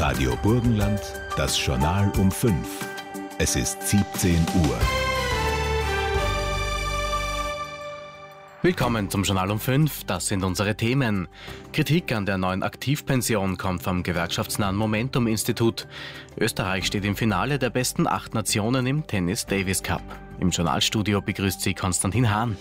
Radio Burgenland, das Journal um 5. Es ist 17 Uhr. Willkommen zum Journal um 5. Das sind unsere Themen. Kritik an der neuen Aktivpension kommt vom gewerkschaftsnahen Momentum-Institut. Österreich steht im Finale der besten 8 Nationen im Tennis Davis Cup. Im Journalstudio begrüßt sie Konstantin Hahn.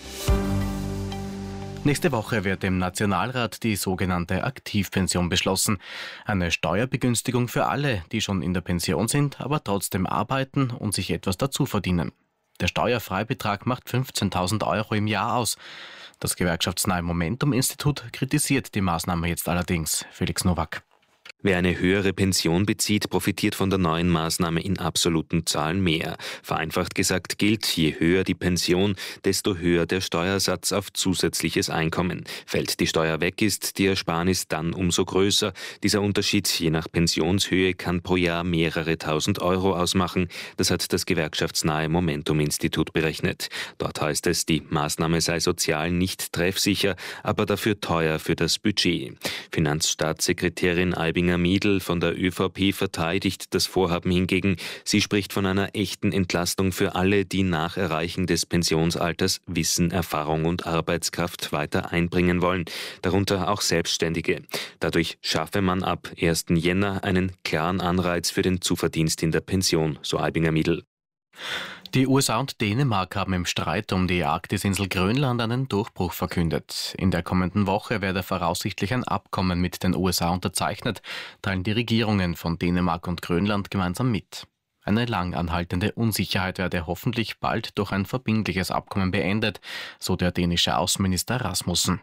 Nächste Woche wird im Nationalrat die sogenannte Aktivpension beschlossen. Eine Steuerbegünstigung für alle, die schon in der Pension sind, aber trotzdem arbeiten und sich etwas dazu verdienen. Der Steuerfreibetrag macht 15.000 Euro im Jahr aus. Das gewerkschaftsnahe Momentum-Institut kritisiert die Maßnahme jetzt allerdings. Felix Nowak. Wer eine höhere Pension bezieht, profitiert von der neuen Maßnahme in absoluten Zahlen mehr. Vereinfacht gesagt gilt, je höher die Pension, desto höher der Steuersatz auf zusätzliches Einkommen. Fällt die Steuer weg, ist die Ersparnis dann umso größer. Dieser Unterschied je nach Pensionshöhe kann pro Jahr mehrere tausend Euro ausmachen. Das hat das gewerkschaftsnahe Momentum-Institut berechnet. Dort heißt es, die Maßnahme sei sozial nicht treffsicher, aber dafür teuer für das Budget. Finanzstaatssekretärin Aibinger-Miedl von der ÖVP verteidigt das Vorhaben hingegen. Sie spricht von einer echten Entlastung für alle, die nach Erreichen des Pensionsalters Wissen, Erfahrung und Arbeitskraft weiter einbringen wollen, darunter auch Selbstständige. Dadurch schaffe man ab 1. Jänner einen klaren Anreiz für den Zuverdienst in der Pension, so Aibinger-Miedl. Die USA und Dänemark haben im Streit um die Arktisinsel Grönland einen Durchbruch verkündet. In der kommenden Woche werde voraussichtlich ein Abkommen mit den USA unterzeichnet, teilen die Regierungen von Dänemark und Grönland gemeinsam mit. Eine lang anhaltende Unsicherheit werde hoffentlich bald durch ein verbindliches Abkommen beendet, so der dänische Außenminister Rasmussen.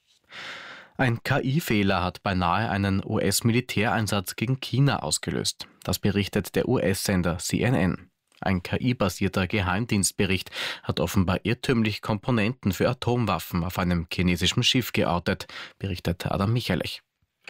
Ein KI-Fehler hat beinahe einen US-Militäreinsatz gegen China ausgelöst. Das berichtet der US-Sender CNN. Ein KI-basierter Geheimdienstbericht hat offenbar irrtümlich Komponenten für Atomwaffen auf einem chinesischen Schiff geortet, berichtet Adam Michalech.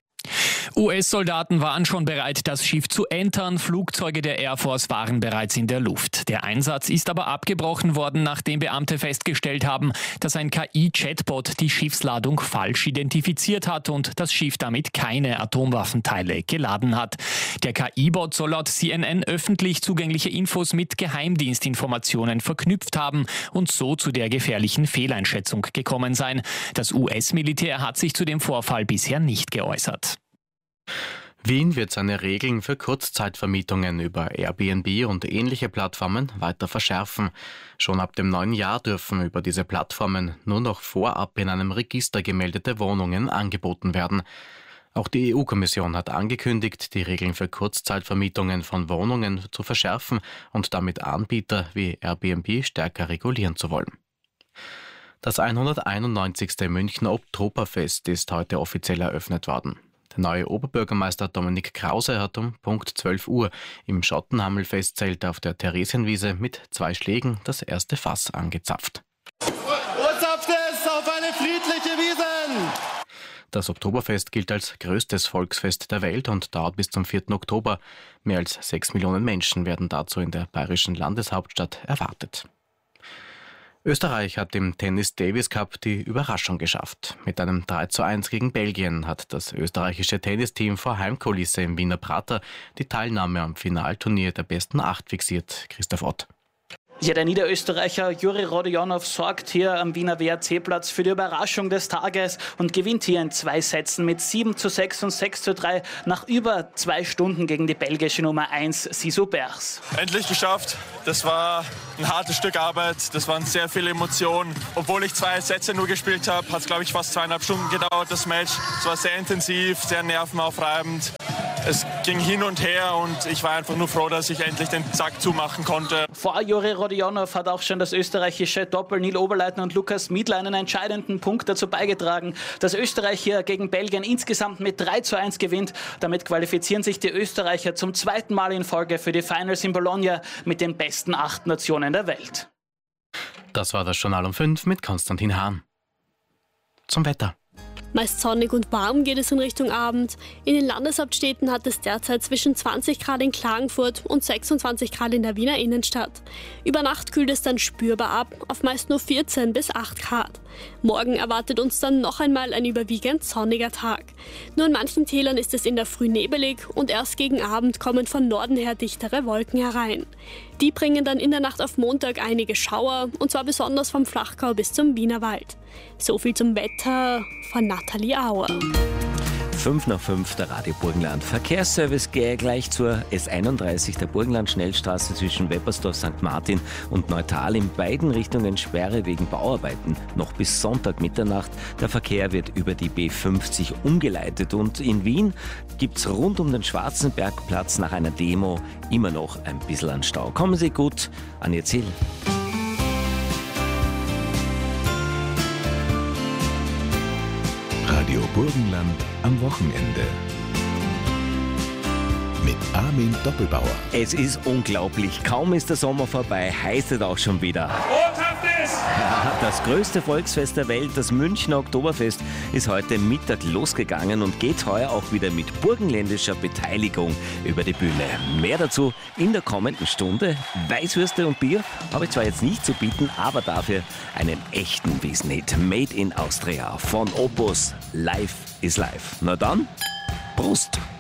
US-Soldaten waren schon bereit, das Schiff zu entern. Flugzeuge der Air Force waren bereits in der Luft. Der Einsatz ist aber abgebrochen worden, nachdem Beamte festgestellt haben, dass ein KI-Chatbot die Schiffsladung falsch identifiziert hat und das Schiff damit keine Atomwaffenteile geladen hat. Der KI-Bot soll laut CNN öffentlich zugängliche Infos mit Geheimdienstinformationen verknüpft haben und so zu der gefährlichen Fehleinschätzung gekommen sein. Das US-Militär hat sich zu dem Vorfall bisher nicht geäußert. Wien wird seine Regeln für Kurzzeitvermietungen über Airbnb und ähnliche Plattformen weiter verschärfen. Schon ab dem neuen Jahr dürfen über diese Plattformen nur noch vorab in einem Register gemeldete Wohnungen angeboten werden. Auch die EU-Kommission hat angekündigt, die Regeln für Kurzzeitvermietungen von Wohnungen zu verschärfen und damit Anbieter wie Airbnb stärker regulieren zu wollen. Das 191. Münchner Oktoberfest ist heute offiziell eröffnet worden. Der neue Oberbürgermeister Dominik Krause hat um Punkt 12 Uhr im Schottenhammel-Festzelt auf der Theresienwiese mit 2 Schlägen das erste Fass angezapft. Zapft es auf eine friedliche Wiesn! Das Oktoberfest gilt als größtes Volksfest der Welt und dauert bis zum 4. Oktober. Mehr als 6 Millionen Menschen werden dazu in der bayerischen Landeshauptstadt erwartet. Österreich hat im Tennis Davis Cup die Überraschung geschafft. Mit einem 3:1 gegen Belgien hat das österreichische Tennisteam vor Heimkulisse im Wiener Prater die Teilnahme am Finalturnier der besten 8 fixiert. Christoph Ott. Ja, der Niederösterreicher Juri Rodionov sorgt hier am Wiener WRC-Platz für die Überraschung des Tages und gewinnt hier in 2 Sätzen mit 7:6 und 6:3 nach über 2 Stunden gegen die belgische Nummer 1 Sisou Bers. Endlich geschafft. Das war ein hartes Stück Arbeit. Das waren sehr viele Emotionen. Obwohl ich 2 Sätze nur gespielt habe, hat es, glaube ich, fast 2,5 Stunden gedauert, das Match. Es war sehr intensiv, sehr nervenaufreibend. Es ging hin und her und ich war einfach nur froh, dass ich endlich den Sack zumachen konnte. Vor Juri Rodionov hat auch schon das österreichische Doppel Nil Oberleitner und Lukas Miedl einen entscheidenden Punkt dazu beigetragen, dass Österreich hier gegen Belgien insgesamt mit 3:1 gewinnt. Damit qualifizieren sich die Österreicher zum 2. Mal in Folge für die Finals in Bologna mit den besten 8 Nationen der Welt. Das war das Journal um 5 mit Konstantin Hahn. Zum Wetter. Meist sonnig und warm geht es in Richtung Abend. In den Landeshauptstädten hat es derzeit zwischen 20 Grad in Klagenfurt und 26 Grad in der Wiener Innenstadt. Über Nacht kühlt es dann spürbar ab, auf meist nur 14 bis 8 Grad. Morgen erwartet uns dann noch einmal ein überwiegend sonniger Tag. Nur in manchen Tälern ist es in der Früh nebelig und erst gegen Abend kommen von Norden her dichtere Wolken herein. Die bringen dann in der Nacht auf Montag einige Schauer, und zwar besonders vom Flachgau bis zum Wienerwald. So viel zum Wetter von Nathalie Auer. 5:05, der Radio Burgenland. Verkehrsservice gleich zur S31, der Burgenland-Schnellstraße zwischen Weppersdorf, St. Martin und Neutal. In beiden Richtungen Sperre wegen Bauarbeiten. Noch bis Sonntag Mitternacht. Der Verkehr wird über die B50 umgeleitet. Und in Wien gibt's rund um den Schwarzenbergplatz nach einer Demo immer noch ein bisschen an Stau. Kommen Sie gut an Ihr Ziel. Radio Burgenland am Wochenende. Mit Armin Doppelbauer. Es ist unglaublich. Kaum ist der Sommer vorbei, heißt es auch schon wieder. Ja, das größte Volksfest der Welt, das Münchner Oktoberfest, ist heute Mittag losgegangen und geht heuer auch wieder mit burgenländischer Beteiligung über die Bühne. Mehr dazu in der kommenden Stunde. Weißwürste und Bier habe ich zwar jetzt nicht zu bieten, aber dafür einen echten Wiesnit. Made in Austria von Opus. Life is Life. Na dann, Prost!